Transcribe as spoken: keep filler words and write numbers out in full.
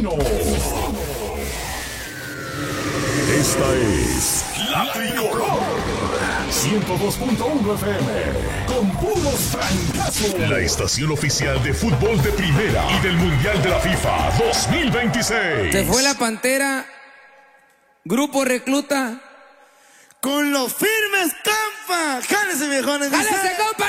destino. Esta es La Tricolor. ciento dos punto uno F M. Con puros francazos. La estación oficial de fútbol de primera y del Mundial de la FIFA dos mil veintiséis. Se fue la Pantera. Grupo Recluta. Con los firmes, compa. Jálese, viejones. ¡Jálese, compa!